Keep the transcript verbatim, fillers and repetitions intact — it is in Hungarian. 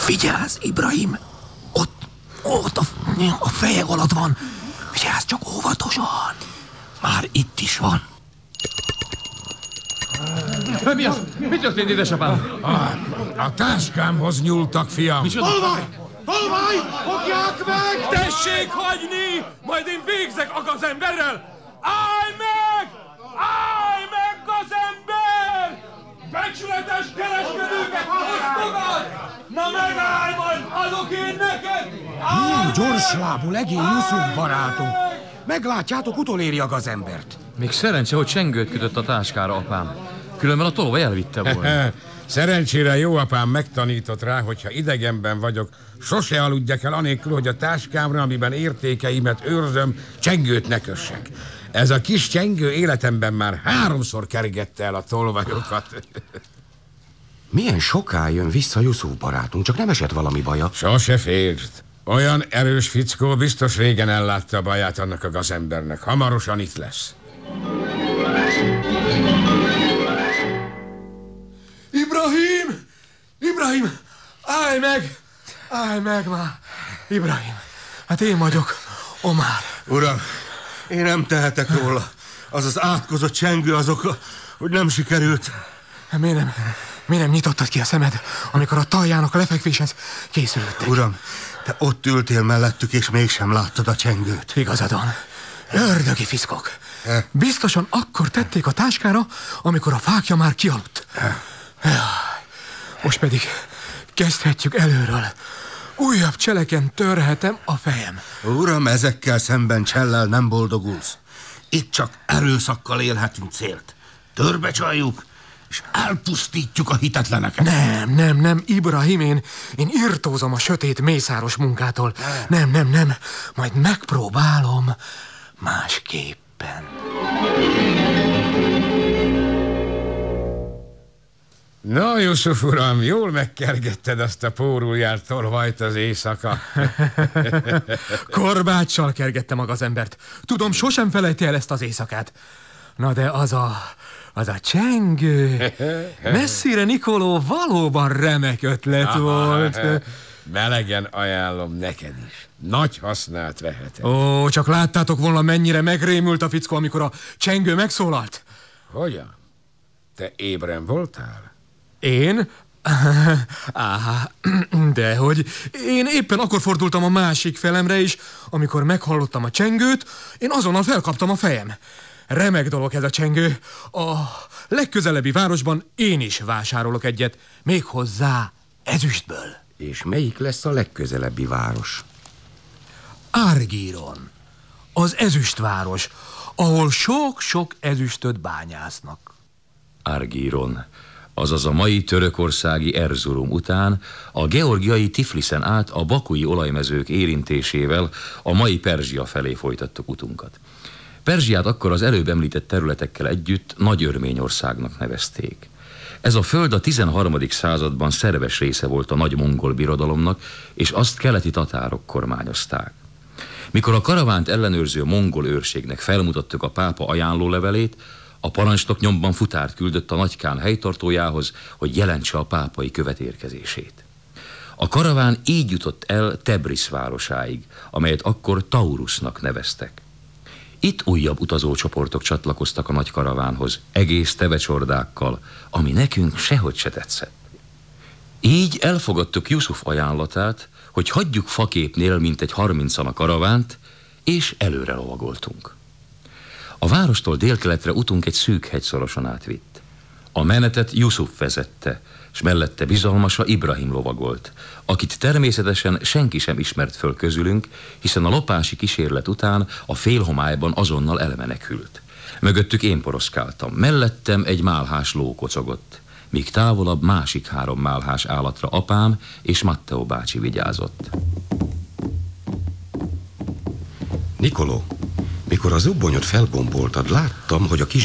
Vigyázz, Ibrahim! Ott, ott a, a feje alatt van. Vigyázz csak óvatosan. Már itt is van. Mi az? Mi történt, édesapám? A, a táskámhoz nyúltak, fiam. Tolvaj! Tolvaj! Fogják meg! Tessék hagyni! Majd én végzek a gazemberrel! Állj meg! Állj meg, gazember! Becsületes kereskedőket fosztogat! Na megállj, majd adok én neked! Milyen gyorslábú legény Jusuf barátunk! Meglátjátok, utoléri a gazembert. Még szerencse, hogy csengőt kötött a táskára, apám. Különben a tolvaj elvitte volna. Szerencsére jó apám megtanított rá, hogyha idegenben vagyok, sose aludjak el anélkül, hogy a táskámra, amiben értékeimet őrzöm, csengőt ne kössek. Ez a kis csengő életemben már háromszor kergette el a tolvajokat. Milyen soká jön vissza Jusuf barátunk, csak nem esett valami baja? Sose féltsd. Olyan erős fickó biztos régen ellátta a baját annak a gazembernek. Hamarosan itt lesz. Ibrahim! Ibrahim! Állj meg! Állj meg már! Ibrahim, hát én vagyok, Omar. Uram, én nem tehetek róla. Az az átkozott csengő az oka, hogy nem sikerült. Miért nem, miért nem nyitottad ki a szemed, amikor a taljának a lefekvéshez készülöttek? Uram, te ott ültél mellettük, és mégsem láttad a csengőt. Igazad van. Ördögi fiszkok. Biztosan akkor tették a táskára, amikor a fákja már kialudt. Jaj, most pedig kezdhetjük előről. Újabb cseleken törhetem a fejem. Uram, ezekkel szemben csellel nem boldogulsz. Itt csak erőszakkal élhetünk célt. Törbecsaljuk, és elpusztítjuk a hitetleneket. Nem, nem, nem, Ibrahim, én, én irtózom a sötét mészáros munkától. Nem, nem, nem, majd megpróbálom másképpen. Na, Jusuf uram, jól megkergetted azt a póruljárt tolvajt az éjszaka. Korbáccsal kergettem a gazembert. Tudom, sosem felejti el ezt az éjszakát. Na de az a... az a csengő... Messzire, Nikoló, valóban remek ötlet Aha, volt. Melegen ajánlom neked is. Nagy hasznát veheted. Ó, csak láttátok volna, mennyire megrémült a fickó, amikor a csengő megszólalt. Hogyan? Te ébren voltál? Én? Áhá, dehogy. Én éppen akkor fordultam a másik felemre is, amikor meghallottam a csengőt, én azonnal felkaptam a fejem. Remek dolog ez a csengő. A legközelebbi városban én is vásárolok egyet, méghozzá ezüstből. És melyik lesz a legközelebbi város? Argíron, az ezüstváros, ahol sok-sok ezüstöt bányásznak. Argíron, azaz a mai törökországi Erzurum után a georgiai Tifliszen át a bakui olajmezők érintésével a mai Perzsia felé folytattuk utunkat. Perzsiát akkor az előbb említett területekkel együtt Nagy Örményországnak nevezték. Ez a föld a tizenharmadik században szerves része volt a nagy mongol birodalomnak, és azt keleti tatárok kormányozták. Mikor a karavánt ellenőrző mongol őrségnek felmutattuk a pápa ajánlólevelét, a parancsnok nyomban futárt küldött a nagykán helytartójához, hogy jelentse a pápai követérkezését. A karaván így jutott el Tebrisz városáig, amelyet akkor Taurusnak neveztek. Itt újabb utazócsoportok csatlakoztak a nagy karavánhoz, egész tevecsordákkal, ami nekünk sehogy se tetszett. Így elfogadtuk Jusuf ajánlatát, hogy hagyjuk faképnél mintegy harmincan a karavánt, és előre lovagoltunk. A várostól délkeletre utunk egy szűk hegyszoroson átvitt. A menetet Jusuf vezette, s mellette bizalmasa Ibrahim lovagolt, akit természetesen senki sem ismert föl közülünk, hiszen a lopási kísérlet után a félhomályban azonnal elmenekült. Mögöttük én poroszkáltam, mellettem egy málhás ló kocogott, míg távolabb másik három málhás állatra apám és Matteo bácsi vigyázott. Nikoló, mikor az zubbonyot felgomboltad, láttam, hogy a kis